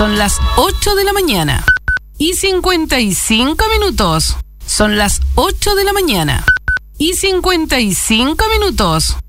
Son las 8 de la mañana y 55 minutos. Son las 8 de la mañana y 55 minutos.